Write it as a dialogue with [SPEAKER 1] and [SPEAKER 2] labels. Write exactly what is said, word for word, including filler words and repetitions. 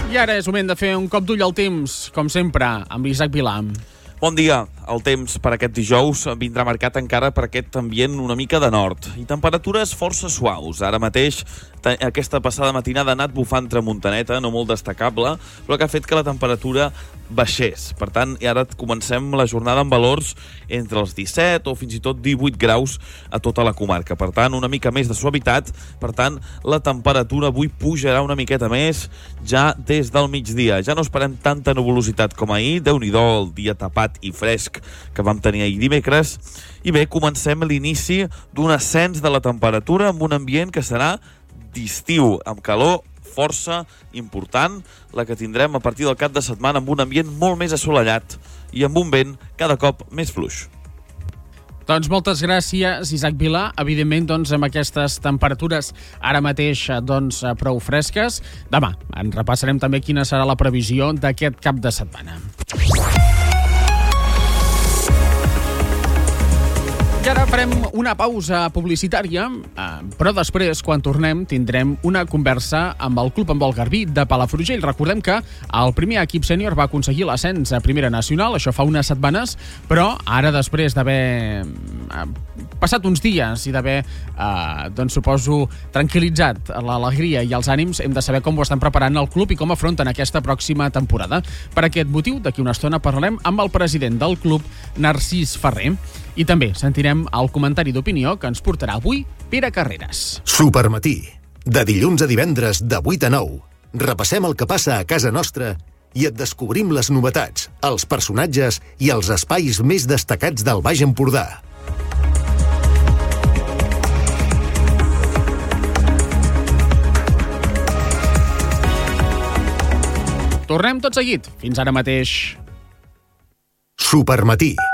[SPEAKER 1] I ara és moment de fer un cop d'ull al temps, com sempre, amb l'Isaac Vilà.
[SPEAKER 2] Bon dia. El temps per aquest dijous vindrà marcat encara per aquest ambient una mica de nord i temperatures força suaus. Ara mateix aquesta passada matinada ha anat bufant tramuntaneta, no molt destacable, però que ha fet que la temperatura baixés. Per tant, i ara comencem la jornada amb valors entre els disset o fins i tot divuit graus a tota la comarca. Per tant, una mica més de suavitat. Per tant, la temperatura avui pujarà una miqueta més ja des del migdia. Ja no esperem tanta nuvolositat com ahir. Déu-n'hi-do, el dia tapat i fresc que vam tenir ahir dimecres. I bé, comencem l'inici d'un ascens de la temperatura amb un ambient que serà d'estiu, amb calor força important, la que tindrem a partir del cap de setmana, amb un ambient molt més assolellat i amb un vent cada cop més fluix.
[SPEAKER 1] Doncs moltes gràcies, Isaac Vilà. Evidentment, doncs, amb aquestes temperatures ara mateix doncs, prou fresques. Demà en repassarem també quina serà la previsió d'aquest cap de setmana. I ara farem una pausa publicitària, però després, quan tornem, tindrem una conversa amb el Club Handbol Garbí de Palafrugell. Recordem que el primer equip sènior va aconseguir l'ascens a Primera Nacional, això fa unes setmanes, però ara, després d'haver passat uns dies i d'haver, eh, doncs suposo, tranquil·litzat l'alegria i els ànims, hem de saber com ho estan preparant el club i com afronten aquesta pròxima temporada. Per aquest motiu, d'aquí una estona parlarem amb el president del club, Narcís Ferrer. I també sentirem el comentari d'opinió que ens portarà avui Pere Carreras.
[SPEAKER 3] Supermatí, de dilluns a divendres de vuit a nou. Repassem el que passa a casa nostra i et descobrim les novetats, els personatges i els espais més destacats del Baix Empordà.
[SPEAKER 1] Tornem tot seguit. Fins ara mateix.
[SPEAKER 3] Supermatí.